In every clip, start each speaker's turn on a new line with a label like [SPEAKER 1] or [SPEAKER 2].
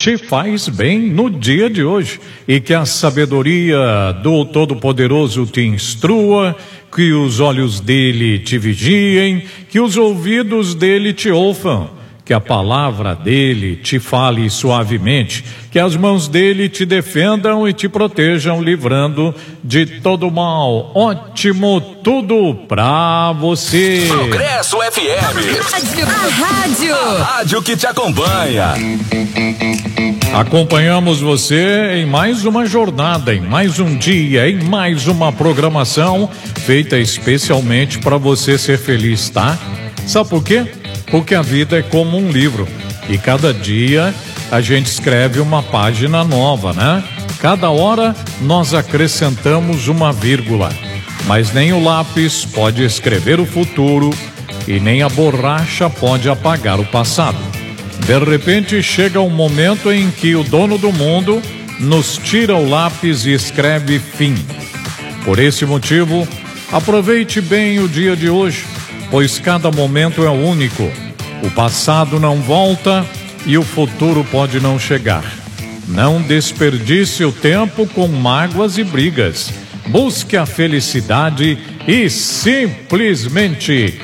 [SPEAKER 1] te faz bem no dia de hoje e que a sabedoria do Todo-Poderoso te instrua, que os olhos dele te vigiem, que os ouvidos dele te ouçam, que a palavra dele te fale suavemente, que as mãos dele te defendam e te protejam, livrando de todo mal. Ótimo tudo pra você.
[SPEAKER 2] Progresso FM. A rádio que te acompanha.
[SPEAKER 1] Acompanhamos você em mais uma jornada, em mais um dia, em mais uma programação feita especialmente para você ser feliz, tá? Sabe por quê? Porque a vida é como um livro e cada dia a gente escreve uma página nova, né? Cada hora nós acrescentamos uma vírgula, mas nem o lápis pode escrever o futuro e nem a borracha pode apagar o passado. De repente chega um momento em que o dono do mundo nos tira o lápis e escreve fim. Por esse motivo, aproveite bem o dia de hoje, pois cada momento é único. O passado não volta e o futuro pode não chegar. Não desperdice o tempo com mágoas e brigas. Busque a felicidade e simplesmente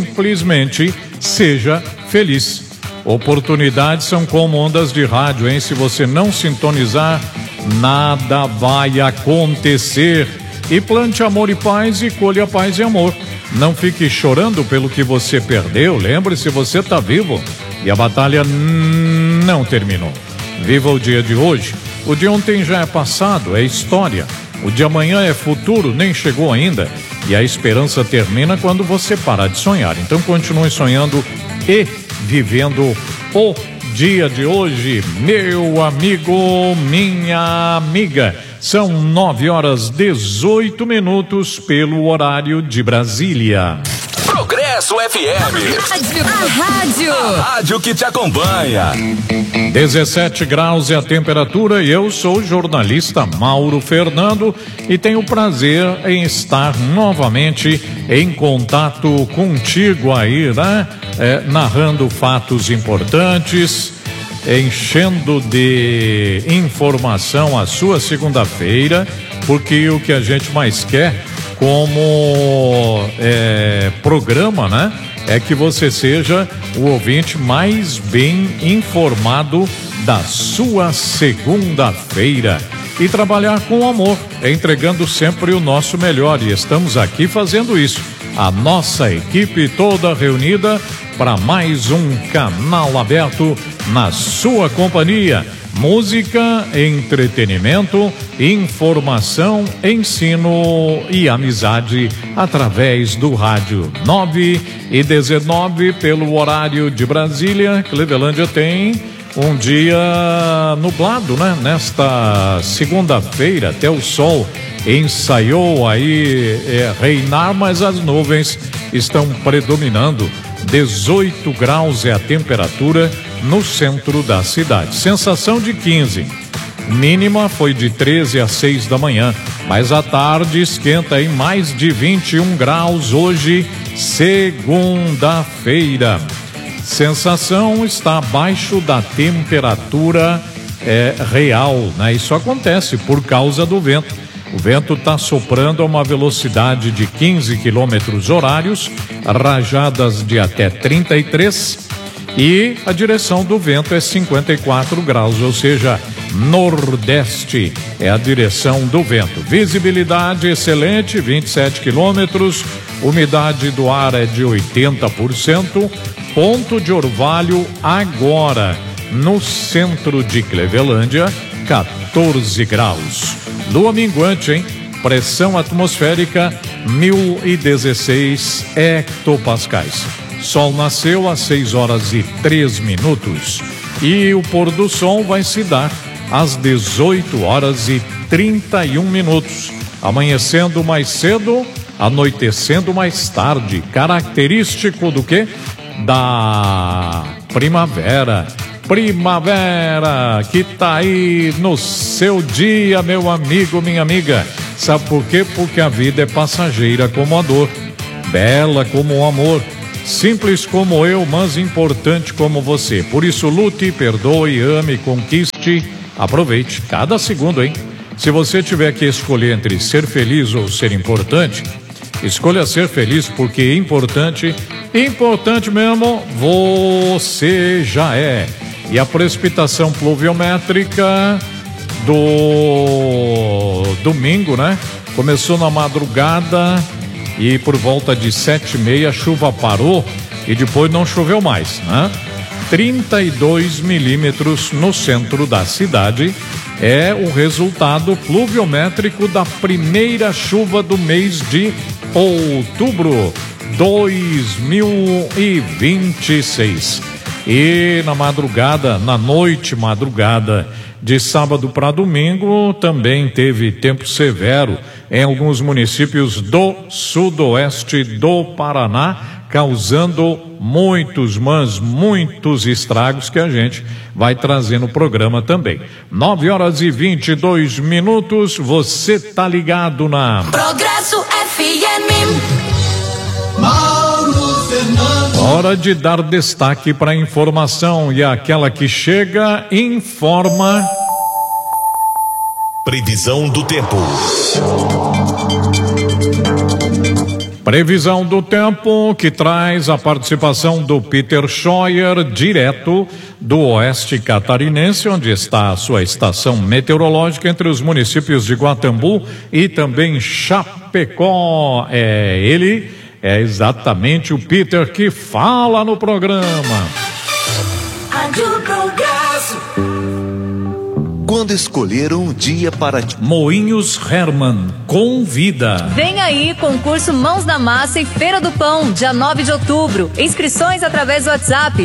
[SPEAKER 1] seja feliz. Oportunidades são como ondas de rádio, hein? Se você não sintonizar, nada vai acontecer. E plante amor e paz e colha paz e amor. Não fique chorando pelo que você perdeu. Lembre-se, você está vivo e a batalha não terminou. Viva o dia de hoje. O de ontem já é passado, é história. O de amanhã é futuro, nem chegou ainda. E a esperança termina quando você parar de sonhar. Então continue sonhando e vivendo o dia de hoje, meu amigo, minha amiga. São 9h18 pelo horário de Brasília.
[SPEAKER 2] Progresso FM. A rádio que te acompanha.
[SPEAKER 1] 17 graus é a temperatura e eu sou o jornalista Mauro Fernando e tenho o prazer em estar novamente em contato contigo aí, né? Narrando fatos importantes, enchendo de informação a sua segunda-feira, porque o que a gente mais quer como programa, né? É que você seja o ouvinte mais bem informado da sua segunda-feira e trabalhar com amor, entregando sempre o nosso melhor, e estamos aqui fazendo isso. A nossa equipe toda reunida para mais um canal aberto na sua companhia. Música, entretenimento, informação, ensino e amizade através do rádio. 9h19 pelo horário de Brasília. Clevelândia tem um dia nublado, né? Nesta segunda-feira até o sol ensaiou aí reinar, mas as nuvens estão predominando. 18 graus é a temperatura no centro da cidade. Sensação de 15. Mínima foi de 13 às 6 da manhã, mas à tarde esquenta em mais de 21 graus hoje, segunda-feira. Sensação está abaixo da temperatura real, né? Isso acontece por causa do vento. O vento está soprando a uma velocidade de 15 quilômetros horários, rajadas de até 33, e a direção do vento é 54 graus, ou seja, nordeste é a direção do vento. Visibilidade excelente, 27 quilômetros, umidade do ar é de 80%, ponto de orvalho agora, no centro de Clevelândia, 14 graus. Lua minguante, hein? Pressão atmosférica 1016 hectopascais. Sol nasceu às 6h03 e o pôr do sol vai se dar às 18h31. Amanhecendo mais cedo, anoitecendo mais tarde. Característico do quê? Da primavera. Primavera que tá aí no seu dia, meu amigo, minha amiga. Sabe por quê? Porque a vida é passageira como a dor, bela como o amor, simples como eu, mas importante como você. Por isso lute, perdoe, ame, conquiste Oeste. Aproveite cada segundo, hein? Se você tiver que escolher entre ser feliz ou ser importante, escolha ser feliz, porque importante mesmo, você já é. E a precipitação pluviométrica do domingo, né? Começou na madrugada e por volta de 7h30 a chuva parou e depois não choveu mais, né? 32 milímetros no centro da cidade é o resultado pluviométrico da primeira chuva do mês de outubro 2026. E na noite madrugada de sábado para domingo, também teve tempo severo em alguns municípios do sudoeste do Paraná, causando muitos estragos que a gente vai trazer no programa também. 9h22, você tá ligado na
[SPEAKER 3] Progresso FM.
[SPEAKER 1] Hora de dar destaque para a informação, e aquela que chega informa.
[SPEAKER 2] Previsão do tempo.
[SPEAKER 1] Previsão do tempo, que traz a participação do Peter Scheuer, direto do oeste catarinense, onde está a sua estação meteorológica entre os municípios de Guatambu e também Chapecó. Ele é exatamente o Peter que fala no programa.
[SPEAKER 2] Quando escolher um dia para...
[SPEAKER 1] Moinhos Hermann convida.
[SPEAKER 4] Vem aí, concurso Mãos na Massa e Feira do Pão, dia 9 de outubro. Inscrições através do WhatsApp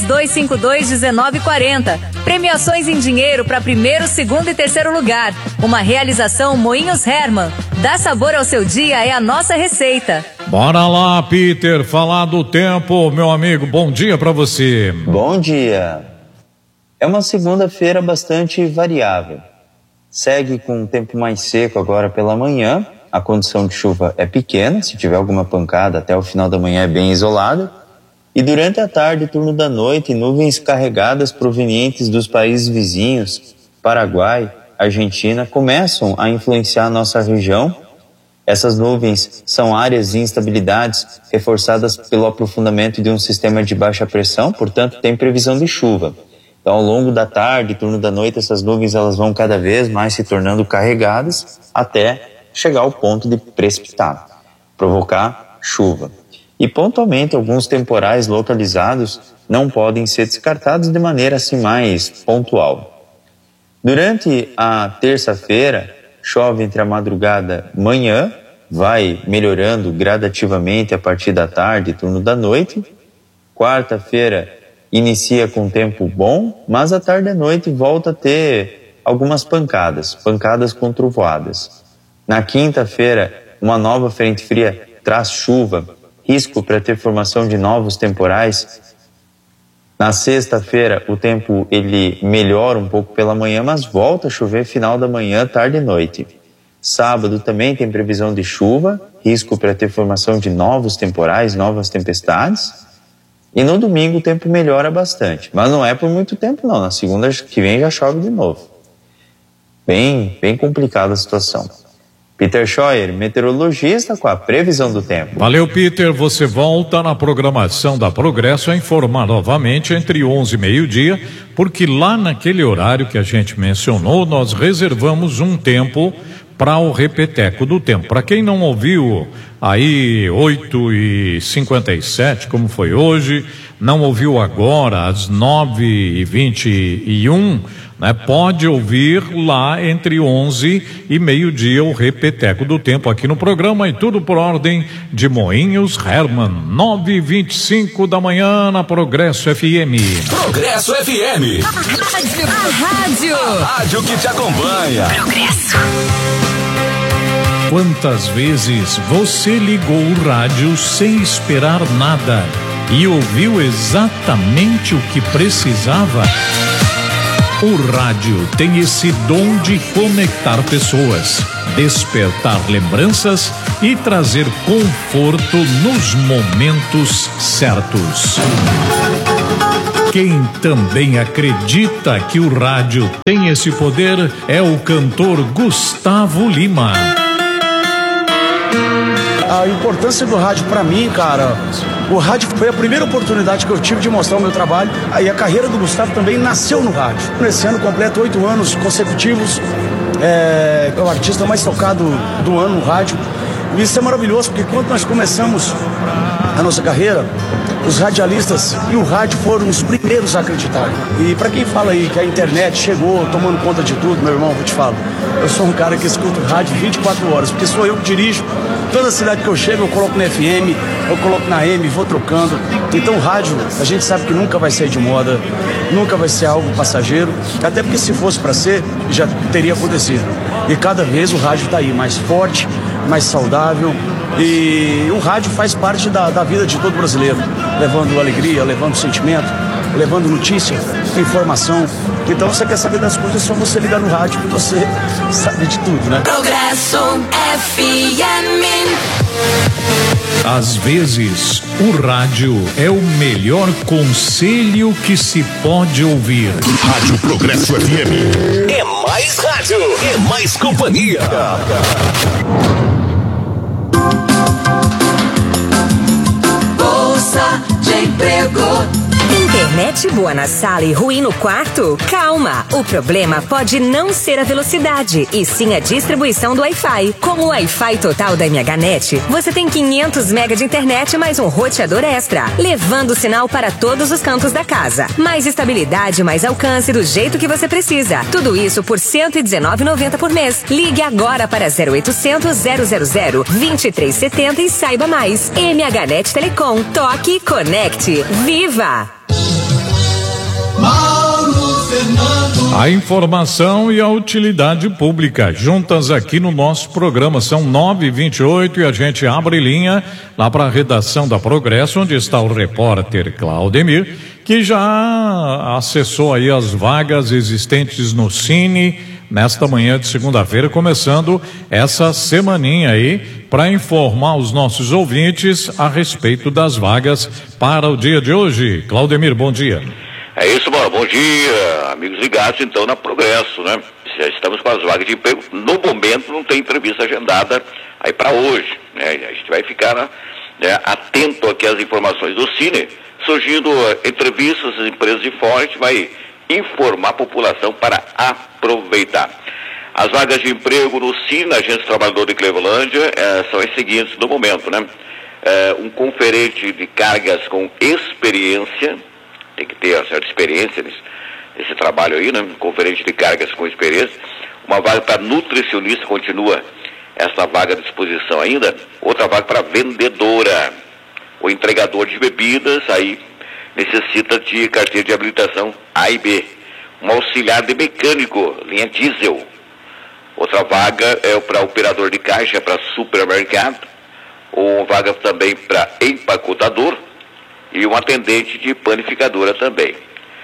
[SPEAKER 4] 3252-1940. Premiações em dinheiro para primeiro, segundo e terceiro lugar. Uma realização Moinhos Hermann. Dá sabor ao seu dia, é a nossa receita.
[SPEAKER 1] Bora lá, Peter, falar do tempo, meu amigo. Bom dia para você.
[SPEAKER 5] Bom dia. É uma segunda-feira bastante variável. Segue com um tempo mais seco agora pela manhã. A condição de chuva é pequena. Se tiver alguma pancada, até o final da manhã é bem isolada. E durante a tarde e turno da noite, nuvens carregadas provenientes dos países vizinhos, Paraguai, Argentina, começam a influenciar a nossa região. Essas nuvens são áreas de instabilidades reforçadas pelo aprofundamento de um sistema de baixa pressão, portanto tem previsão de chuva. Então, ao longo da tarde e turno da noite, essas nuvens elas vão cada vez mais se tornando carregadas até chegar ao ponto de precipitar, provocar chuva. E, pontualmente, alguns temporais localizados não podem ser descartados de maneira assim mais pontual. Durante a terça-feira, chove entre a madrugada e manhã, vai melhorando gradativamente a partir da tarde e turno da noite. Quarta-feira, inicia com tempo bom, mas à tarde e noite volta a ter algumas pancadas com trovoadas. Na quinta-feira, uma nova frente fria traz chuva, risco para ter formação de novos temporais. Na sexta-feira, o tempo ele melhora um pouco pela manhã, mas volta a chover final da manhã, tarde e noite. Sábado também tem previsão de chuva, risco para ter formação de novos temporais, novas tempestades. E no domingo o tempo melhora bastante, mas não é por muito tempo não, na segunda que vem já chove de novo. Bem complicada a situação. Peter Scheuer, meteorologista, com a previsão do tempo.
[SPEAKER 1] Valeu, Peter, você volta na programação da Progresso a informar novamente entre 11 e meio-dia, porque lá naquele horário que a gente mencionou, nós reservamos um tempo para o repeteco do tempo. Para quem não ouviu aí 8h57, como foi hoje, não ouviu agora às 9h21, né? Pode ouvir lá entre 11 e meio-dia o repeteco do tempo aqui no programa, e tudo por ordem de Moinhos Hermann. 9h25 da manhã na Progresso FM.
[SPEAKER 2] Progresso FM.
[SPEAKER 3] A
[SPEAKER 2] rádio que te acompanha.
[SPEAKER 3] Progresso.
[SPEAKER 1] Quantas vezes você ligou o rádio sem esperar nada e ouviu exatamente o que precisava? O rádio tem esse dom de conectar pessoas, despertar lembranças e trazer conforto nos momentos certos. Quem também acredita que o rádio tem esse poder é o cantor Gustavo Lima.
[SPEAKER 6] A importância do rádio pra mim, cara, o rádio foi a primeira oportunidade que eu tive de mostrar o meu trabalho. Aí a carreira do Gustavo também nasceu no rádio. Nesse ano completo 8 anos consecutivos, é o artista mais tocado do ano no rádio. E isso é maravilhoso, porque quando nós começamos a nossa carreira, os radialistas e o rádio foram os primeiros a acreditar. E para quem fala aí que a internet chegou tomando conta de tudo, meu irmão, vou te falar, eu sou um cara que escuta o rádio 24 horas, porque sou eu que dirijo. Toda cidade que eu chego, eu coloco na FM, eu coloco na AM, vou trocando. Então o rádio, a gente sabe que nunca vai sair de moda, nunca vai ser algo passageiro, até porque se fosse para ser, já teria acontecido. E cada vez o rádio está aí mais forte, mais saudável, e o rádio faz parte da vida de todo brasileiro, levando alegria, levando sentimento, levando notícia, informação. Então você quer saber das coisas, é só você ligar no rádio que você sabe de tudo, né?
[SPEAKER 3] Progresso FM.
[SPEAKER 1] Às vezes, o rádio é o melhor conselho que se pode ouvir.
[SPEAKER 2] Rádio Progresso FM. É mais rádio, é mais companhia.
[SPEAKER 3] Bolsa de emprego.
[SPEAKER 7] Internet boa na sala e ruim no quarto? Calma! O problema pode não ser a velocidade, e sim a distribuição do Wi-Fi. Com o Wi-Fi total da MHNet, você tem 500 MB de internet mais um roteador extra, levando o sinal para todos os cantos da casa. Mais estabilidade, mais alcance do jeito que você precisa. Tudo isso por R$ 119,90 por mês. Ligue agora para 0800 000 2370 e saiba mais. MHNet Telecom. Toque, conecte, viva!
[SPEAKER 1] A informação e a utilidade pública juntas aqui no nosso programa. São 9h28 e a gente abre linha lá para a redação da Progresso, onde está o repórter Claudemir, que já acessou aí as vagas existentes no Cine nesta manhã de segunda-feira, começando essa semaninha aí para informar os nossos ouvintes a respeito das vagas para o dia de hoje. Claudemir, bom dia.
[SPEAKER 8] É isso, mano. Bom dia, amigos ligados então na Progresso, né? Já estamos com as vagas de emprego. No momento não tem entrevista agendada aí para hoje, né? A gente vai ficar atento aqui às informações do Cine. Surgindo entrevistas, as empresas de fora, a gente vai informar a população para aproveitar. As vagas de emprego no Cine, Agência Trabalhador de Clevelândia, são as seguintes no momento, né? Um conferente de cargas com experiência, tem que ter uma certa experiência nesse trabalho aí, né? Conferente de cargas com experiência. Uma vaga para nutricionista, continua essa vaga à disposição ainda. Outra vaga para vendedora. O entregador de bebidas, aí necessita de carteira de habilitação A e B. Um auxiliar de mecânico, linha diesel. Outra vaga é para operador de caixa, para supermercado. Uma vaga também para empacotador. E um atendente de panificadora também.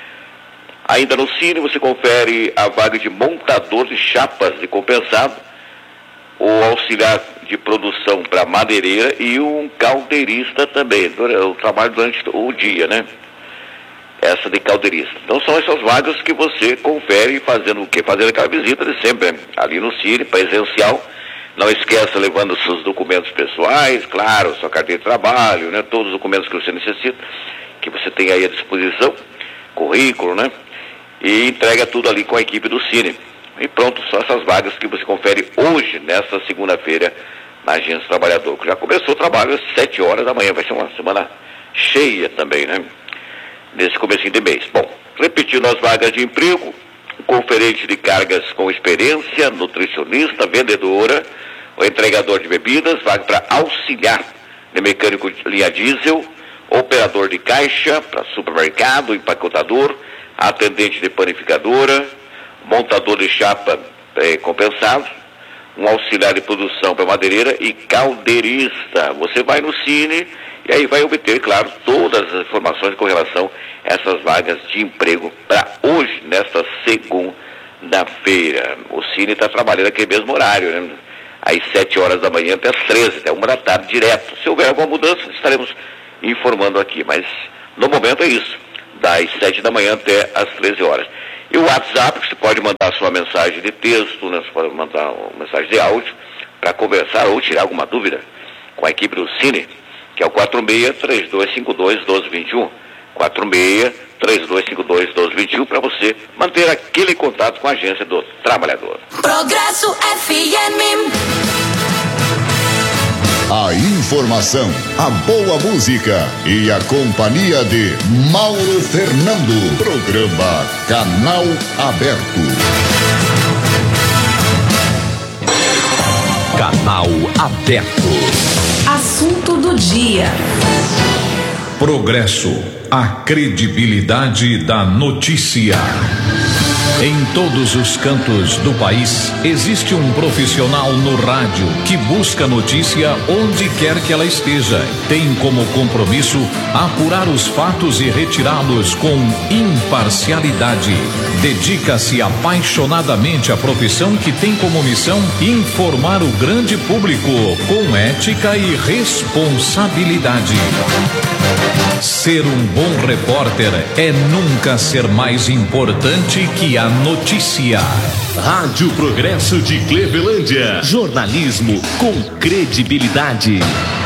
[SPEAKER 8] Ainda no Cine você confere a vaga de montador de chapas de compensado, o auxiliar de produção para madeireira e um caldeirista também. O trabalho durante o dia, né? Essa de caldeirista. Então são essas vagas que você confere fazendo o quê? Fazendo aquela visita de sempre, né? Ali no Cine, presencial. Não esqueça levando seus documentos pessoais, claro, sua carteira de trabalho, né? Todos os documentos que você necessita, que você tem aí à disposição, currículo, né? E entrega tudo ali com a equipe do Cine. E pronto, são essas vagas que você confere hoje, nesta segunda-feira, na Agência Trabalhador. Já começou o trabalho às 7 horas da manhã, vai ser uma semana cheia também, né? Nesse comecinho de mês. Bom, repetindo as vagas de emprego, conferente de cargas com experiência, nutricionista, vendedora, o entregador de bebidas, vaga para auxiliar de mecânico de linha diesel, operador de caixa para supermercado, empacotador, atendente de panificadora, montador de chapa compensado, um auxiliar de produção para madeireira e caldeirista. Você vai no Cine e aí vai obter, claro, todas as informações com relação a essas vagas de emprego para hoje, nesta segunda-feira. O Cine está trabalhando aquele mesmo horário, né? Às 7 horas da manhã até às 13, até 1 da tarde, direto. Se houver alguma mudança, estaremos informando aqui, mas no momento é isso. das 7 da manhã até as 13 horas. E o WhatsApp, você pode mandar sua mensagem de texto, né? Você pode mandar uma mensagem de áudio para conversar ou tirar alguma dúvida com a equipe do Cine, que é o 46-3252-1221. 46-3252-1221, para você manter aquele contato com a Agência do Trabalhador.
[SPEAKER 3] Progresso FM.
[SPEAKER 9] A informação, a boa música e a companhia de Mauro Fernando. Programa Canal Aberto.
[SPEAKER 2] Canal Aberto.
[SPEAKER 3] Assunto do dia.
[SPEAKER 1] Progresso, a credibilidade da notícia. Em todos os cantos do país, existe um profissional no rádio que busca notícia onde quer que ela esteja. Tem como compromisso apurar os fatos e retirá-los com imparcialidade. Dedica-se apaixonadamente à profissão que tem como missão informar o grande público com ética e responsabilidade. Ser um bom repórter é nunca ser mais importante que a notícia.
[SPEAKER 2] Rádio Progresso de Clevelândia. Jornalismo com credibilidade.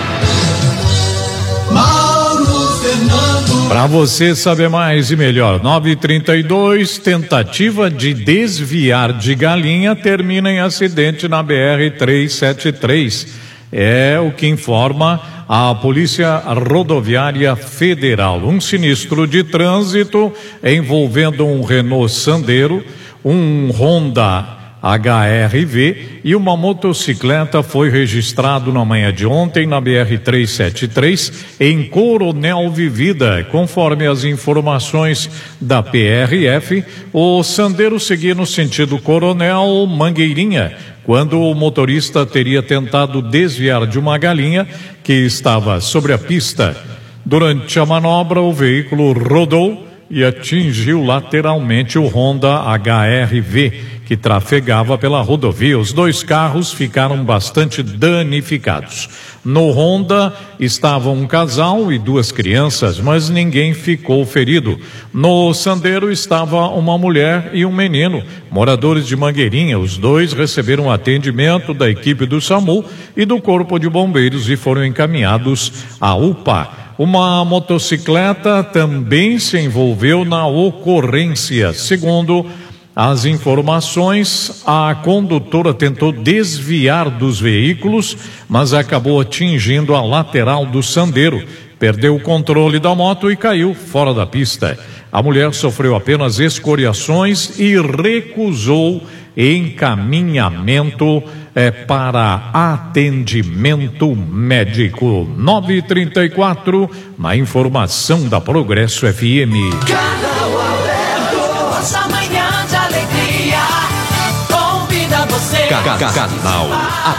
[SPEAKER 3] Mauro Fernando.
[SPEAKER 1] Para você saber mais e melhor, 9h32, tentativa de desviar de galinha termina em acidente na BR-373. É o que informa a Polícia Rodoviária Federal. Um sinistro de trânsito envolvendo um Renault Sandero, um Honda HR-V e uma motocicleta foi registrado na manhã de ontem na BR-373 em Coronel Vivida. Conforme as informações da PRF, o Sandero seguia no sentido Coronel Mangueirinha, quando o motorista teria tentado desviar de uma galinha que estava sobre a pista. Durante a manobra, o veículo rodou e atingiu lateralmente o Honda HR-V, que trafegava pela rodovia. Os dois carros ficaram bastante danificados. No Honda estavam um casal e duas crianças, mas ninguém ficou ferido. No Sandero estava uma mulher e um menino, moradores de Mangueirinha. Os dois receberam atendimento da equipe do SAMU e do Corpo de Bombeiros e foram encaminhados à UPA. Uma motocicleta também se envolveu na ocorrência. Segundo as informações, a condutora tentou desviar dos veículos, mas acabou atingindo a lateral do Sandero. Perdeu o controle da moto e caiu fora da pista. A mulher sofreu apenas escoriações e recusou encaminhamento para atendimento médico. 9h34, na informação da Progresso FM.
[SPEAKER 3] Canal Aberto, essa manhã de alegria, convida você.
[SPEAKER 2] Canal Aberto.